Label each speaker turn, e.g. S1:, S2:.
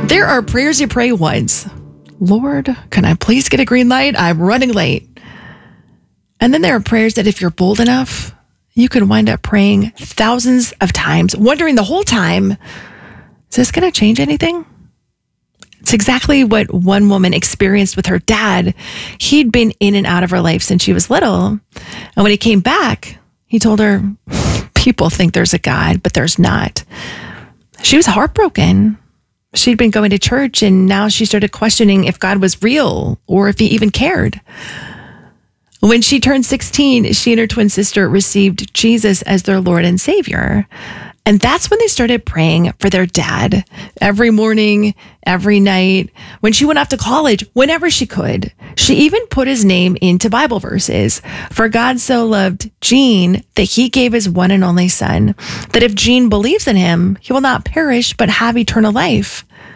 S1: There are prayers you pray once. Lord, can I please get a green light? I'm running late. And then there are prayers that if you're bold enough, you could wind up praying thousands of times, wondering the whole time, is this going to change anything? It's exactly what one woman experienced with her dad. He'd been in and out of her life since she was little. And when he came back, he told her, people think there's a God, but there's not. She was heartbroken. She'd been going to church and now she started questioning if God was real or if he even cared. When she turned 16, she and her twin sister received Jesus as their Lord and Savior. And that's when they started praying for their dad every morning, every night. When she went off to college, whenever she could, she even put his name into Bible verses. For God so loved Gene that he gave his one and only son, that if Gene believes in him, he will not perish, but have eternal life.